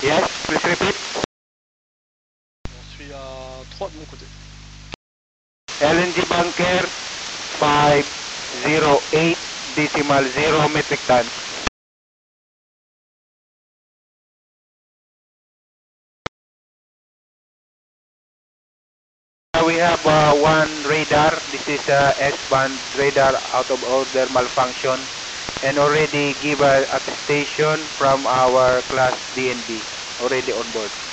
Yes, please repeat. J'en suis à 3 de mon côté. LNG bunker 508.0 metric ton. We have one radar. This is S-band radar out of order malfunction and already give a attestation from our class DNB already on board.